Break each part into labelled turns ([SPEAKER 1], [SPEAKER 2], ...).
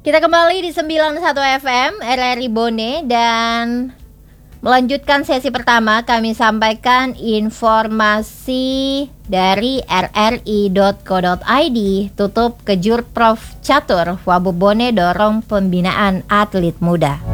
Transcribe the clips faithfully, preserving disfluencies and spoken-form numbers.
[SPEAKER 1] Kita kembali di sembilan puluh satu F M R R I Bone dan melanjutkan sesi pertama. Kami sampaikan informasi dari r r i dot co dot i d. Tutup kejur Prof Catur, Wabu Bone dorong pembinaan atlet muda.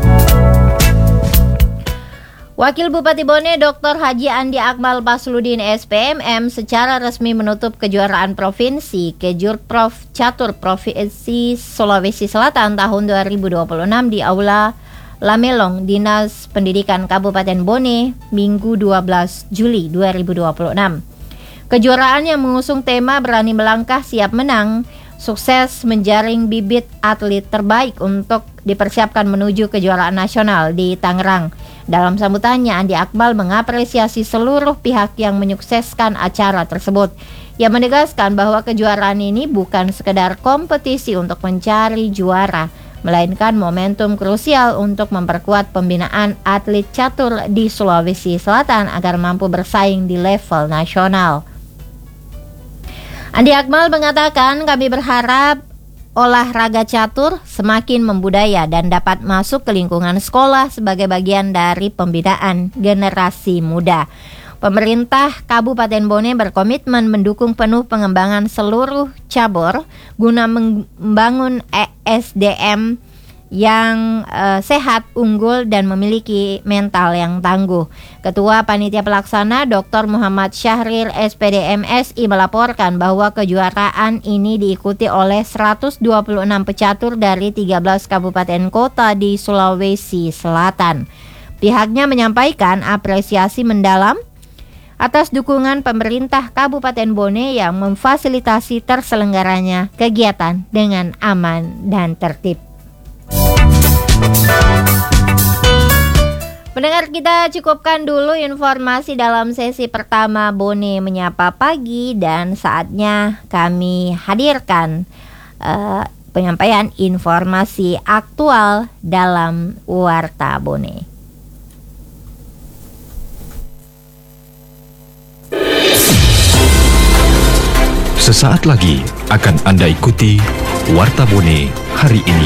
[SPEAKER 1] Wakil Bupati Bone Doktor Haji Andi Akmal Basludin S P M M secara resmi menutup kejuaraan provinsi Kejur Prof Catur Provinsi Sulawesi Selatan tahun dua ribu dua puluh enam di Aula Lamelong Dinas Pendidikan Kabupaten Bone Minggu dua belas Juli dua ribu dua puluh enam. Kejuaraan yang mengusung tema berani melangkah siap menang sukses menjaring bibit atlet terbaik untuk dipersiapkan menuju kejuaraan nasional di Tangerang. Dalam sambutannya, Andi Akmal mengapresiasi seluruh pihak yang menyukseskan acara tersebut. Ia menegaskan bahwa kejuaraan ini bukan sekedar kompetisi untuk mencari juara, melainkan momentum krusial untuk memperkuat pembinaan atlet catur di Sulawesi Selatan agar mampu bersaing di level nasional. Andi Akmal mengatakan, kami berharap olahraga catur semakin membudaya dan dapat masuk ke lingkungan sekolah sebagai bagian dari pembinaan generasi muda. Pemerintah Kabupaten Bone berkomitmen mendukung penuh pengembangan seluruh cabur guna membangun S D M yang uh, sehat, unggul, dan memiliki mental yang tangguh. Ketua Panitia Pelaksana Doktor Muhammad Syahrir S P D M S I melaporkan bahwa kejuaraan ini diikuti oleh seratus dua puluh enam pecatur dari tiga belas kabupaten kota di Sulawesi Selatan. Pihaknya menyampaikan apresiasi mendalam atas dukungan pemerintah Kabupaten Bone yang memfasilitasi terselenggaranya kegiatan dengan aman dan tertib. Pendengar, kita cukupkan dulu informasi dalam sesi pertama Bone Menyapa Pagi, dan saatnya kami hadirkan uh, penyampaian informasi aktual dalam Warta Bone.
[SPEAKER 2] Sesaat lagi akan Anda ikuti Warta Bone hari ini.